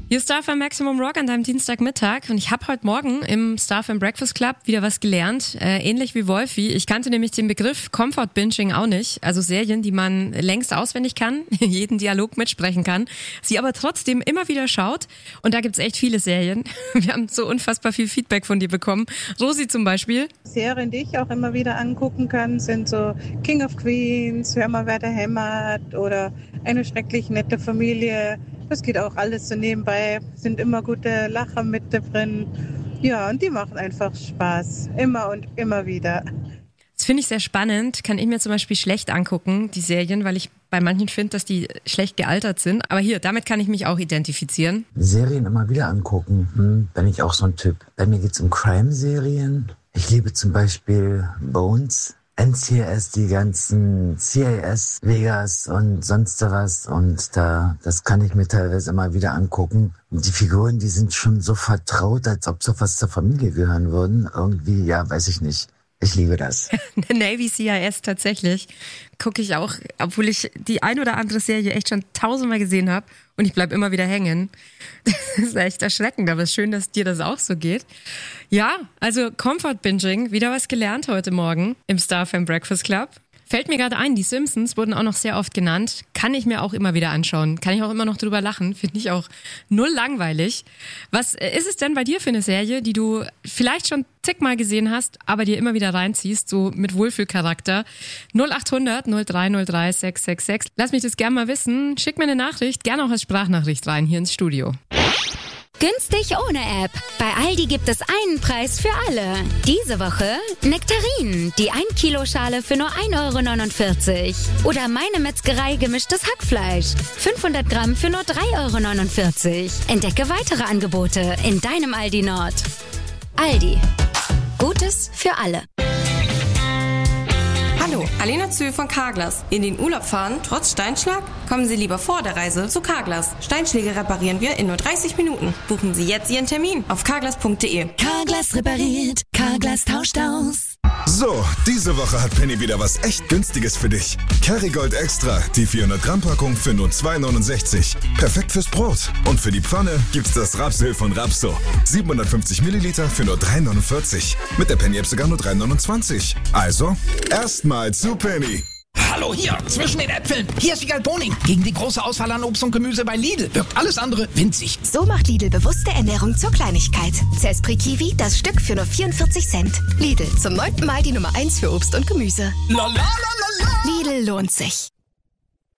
Hier ist Star FM Maximum Rock an deinem Dienstagmittag und ich habe heute Morgen im Star FM Breakfast Club wieder was gelernt, ähnlich wie Wolfi. Ich kannte nämlich den Begriff Comfort Binging auch nicht, also Serien, die man längst auswendig kann, jeden Dialog mitsprechen kann, sie aber trotzdem immer wieder schaut und da gibt's echt viele Serien. Wir haben so unfassbar viel Feedback von dir bekommen. Rosi zum Beispiel. Serien, die ich auch immer wieder angucken kann, sind so King of Queens, Hör mal, wer da hämmert oder Eine schrecklich nette Familie. Das geht auch alles so nebenbei, sind immer gute Lacher mit drin. Ja, und die machen einfach Spaß, immer und immer wieder. Das finde ich sehr spannend, kann ich mir zum Beispiel schlecht angucken, die Serien, weil ich bei manchen finde, dass die schlecht gealtert sind. Aber hier, damit kann ich mich auch identifizieren. Serien immer wieder angucken, bin ich auch so ein Typ. Bei mir geht's um Crime-Serien. Ich liebe zum Beispiel Bones, NCIS, die ganzen CIS, Vegas und sonst was. Und das kann ich mir teilweise immer wieder angucken. Und die Figuren, die sind schon so vertraut, als ob so fast zur Familie gehören würden. Irgendwie, ja, weiß ich nicht. Ich liebe das. Navy CIS tatsächlich gucke ich auch, obwohl ich die ein oder andere Serie echt schon 1000-mal gesehen habe und ich bleib immer wieder hängen. Das ist echt erschreckend, aber es ist schön, dass dir das auch so geht. Ja, also Comfort Binging, wieder was gelernt heute Morgen im Star FM Breakfast Club. Fällt mir gerade ein, die Simpsons wurden auch noch sehr oft genannt. Kann ich mir auch immer wieder anschauen. Kann ich auch immer noch drüber lachen. Finde ich auch null langweilig. Was ist es denn bei dir für eine Serie, die du vielleicht schon zigmal gesehen hast, aber dir immer wieder reinziehst, so mit Wohlfühlcharakter? 0800 0303 666. Lass mich das gerne mal wissen. Schick mir eine Nachricht, gerne auch als Sprachnachricht rein hier ins Studio. Günstig ohne App. Bei Aldi gibt es einen Preis für alle. Diese Woche Nektarinen, die 1 Kilo Schale für nur 1,49 €. Oder Meine Metzgerei gemischtes Hackfleisch, 500 Gramm für nur 3,49 €. Entdecke weitere Angebote in deinem Aldi Nord. Aldi. Gutes für alle. Hallo, Alena Zühl von Carglass. In den Urlaub fahren, trotz Steinschlag? Kommen Sie lieber vor der Reise zu Carglass. Steinschläge reparieren wir in nur 30 Minuten. Buchen Sie jetzt Ihren Termin auf carglass.de. Carglass repariert, Carglass tauscht aus. So, diese Woche hat Penny wieder was echt Günstiges für dich. Kerrygold Extra, die 400 Gramm Packung für nur 2,69 €. Perfekt fürs Brot. Und für die Pfanne gibt's das Rapsöl von Rapso. 750 Milliliter für nur 3,49 €. Mit der Penny-App sogar nur 3,29 €. Also, erstmal zu Penny. Hallo hier, zwischen den Äpfeln. Hier ist Wiegald Boning. Gegen die große Auswahl an Obst und Gemüse bei Lidl wirkt alles andere winzig. So macht Lidl bewusste Ernährung zur Kleinigkeit. Zespri Kiwi, das Stück für nur 44 Cent. Lidl, zum 9. Mal die Nummer 1 für Obst und Gemüse. La la la la la. Lidl lohnt sich.